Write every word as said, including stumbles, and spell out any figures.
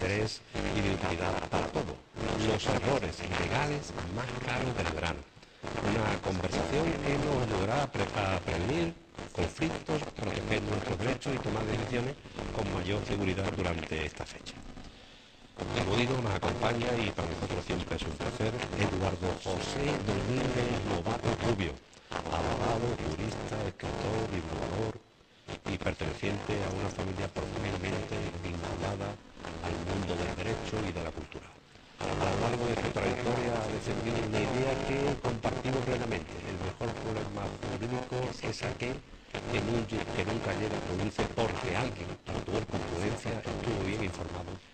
interés y de utilidad para todo. Los errores legales más caros del verano. Una conversación que nos ayudará a, pre a prevenir conflictos, proteger nuestros derechos y tomar decisiones con mayor seguridad durante esta fecha. Como digo, nos acompaña y para nosotros siempre es un placer Eduardo José Domínguez Lobato Rubio, abogado, jurista, escritor, divulgador y perteneciente a una familia profundamente vinculada al mundo del derecho y de la cultura. A lo largo de su trayectoria ha defendido una idea que compartimos plenamente. El mejor problema jurídico es aquel que, nunca, que nunca llega a producirse porque alguien actuó con prudencia, estuvo bien informado